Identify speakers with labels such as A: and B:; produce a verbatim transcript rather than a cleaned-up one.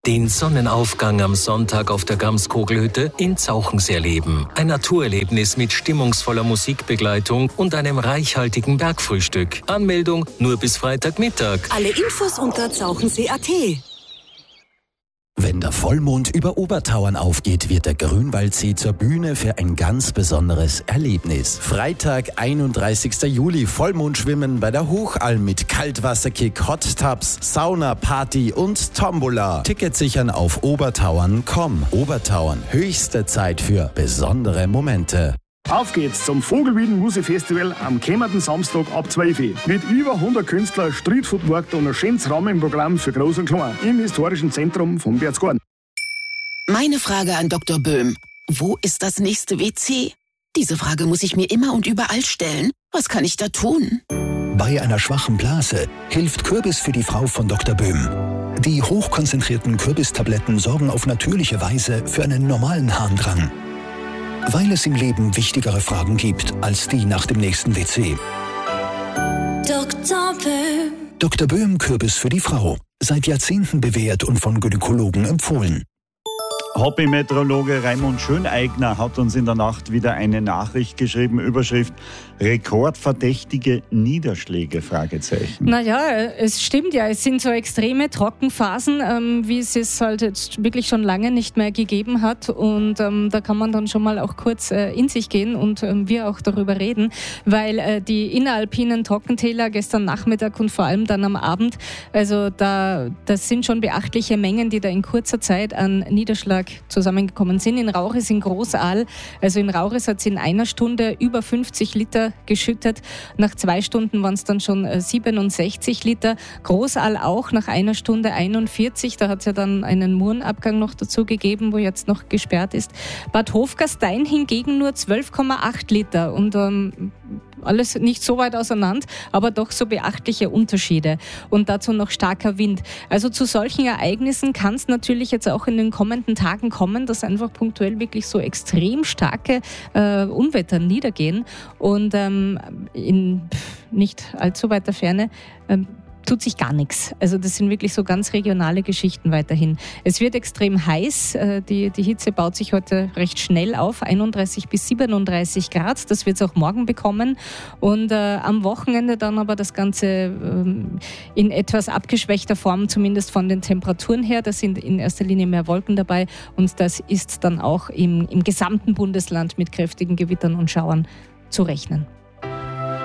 A: Den Sonnenaufgang am Sonntag auf der Gamskogelhütte in Zauchens erleben. Ein Naturerlebnis mit stimmungsvoller Musikbegleitung und einem reichhaltigen Bergfrühstück. Anmeldung nur bis Freitagmittag.
B: Alle Infos unter zauchensee punkt at.
C: Wenn der Vollmond über Obertauern aufgeht, wird der Grünwaldsee zur Bühne für ein ganz besonderes Erlebnis. Freitag, einunddreißigster Juli, Vollmondschwimmen bei der Hochalm mit Kaltwasserkick, Hot Tubs, Sauna, Party und Tombola. Tickets sichern auf obertauern punkt com. Obertauern, höchste Zeit für besondere Momente.
D: Auf geht's zum Vogelwieden Musikfestival am kommenden Samstag ab zwölf Uhr. Mit über hundert Künstlern, Streetfood-Markt und ein schönes Rahmenprogramm für Groß und Klein im historischen Zentrum von Berchtesgaden.
E: Meine Frage an Doktor Böhm. Wo ist das nächste W C? Diese Frage muss ich mir immer und überall stellen. Was kann ich da tun?
F: Bei einer schwachen Blase hilft Kürbis für die Frau von Doktor Böhm. Die hochkonzentrierten Kürbistabletten sorgen auf natürliche Weise für einen normalen Harndrang. Weil es im Leben wichtigere Fragen gibt als die nach dem nächsten W C.
G: Doktor Böhm.
F: Doktor Böhm Kürbis für die Frau. Seit Jahrzehnten bewährt und von Gynäkologen empfohlen.
H: Hobby-Meteorologe Raimund Schöneigner hat uns in der Nacht wieder eine Nachricht geschrieben, Überschrift rekordverdächtige Niederschläge, Fragezeichen.
I: Naja, es stimmt ja, es sind so extreme Trockenphasen, ähm, wie es es halt jetzt wirklich schon lange nicht mehr gegeben hat, und ähm, da kann man dann schon mal auch kurz äh, in sich gehen und ähm, wir auch darüber reden, weil äh, die inneralpinen Trockentäler gestern Nachmittag und vor allem dann am Abend, also da das sind schon beachtliche Mengen, die da in kurzer Zeit an Niederschlag zusammengekommen sind. In Rauris, in Großaal, also in Rauris hat es in einer Stunde über fünfzig Liter geschüttet. Nach zwei Stunden waren es dann schon siebenundsechzig Liter. Großaal auch nach einer Stunde einundvierzig. Da hat es ja dann einen Murenabgang noch dazu gegeben, wo jetzt noch gesperrt ist. Bad Hofgastein hingegen nur zwölf Komma acht Liter. Und ähm, alles nicht so weit auseinander, aber doch so beachtliche Unterschiede. Und dazu noch starker Wind. Also zu solchen Ereignissen kann es natürlich jetzt auch in den kommenden Tagen kommen, dass einfach punktuell wirklich so extrem starke äh, Unwetter niedergehen. Und ähm, in nicht allzu weiter Ferne ähm, tut sich gar nichts. Also das sind wirklich so ganz regionale Geschichten weiterhin. Es wird extrem heiß. Die, die Hitze baut sich heute recht schnell auf. einunddreißig bis siebenunddreißig Grad. Das wird es auch morgen bekommen. Und äh, am Wochenende dann aber das Ganze ähm, in etwas abgeschwächter Form, zumindest von den Temperaturen her. Da sind in erster Linie mehr Wolken dabei. Und das ist dann auch im, im gesamten Bundesland mit kräftigen Gewittern und Schauern zu rechnen.